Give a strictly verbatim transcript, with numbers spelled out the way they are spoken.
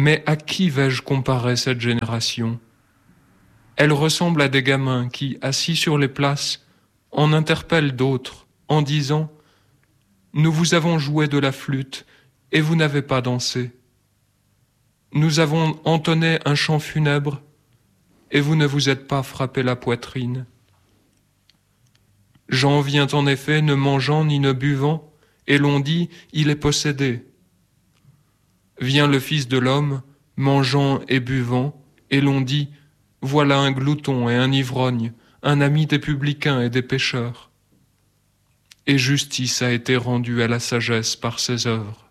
Mais à qui vais-je comparer cette génération ? Elle ressemble à des gamins qui, assis sur les places, en interpellent d'autres en disant « Nous vous avons joué de la flûte et vous n'avez pas dansé. Nous avons entonné un chant funèbre et vous ne vous êtes pas frappé la poitrine. Jean vient en effet ne mangeant ni ne buvant, et l'on dit « Il est possédé ». Vient le Fils de l'homme, mangeant et buvant, et l'on dit « Voilà un glouton et un ivrogne, un ami des publicains et des pécheurs. » Et justice a été rendue à la sagesse par ses œuvres.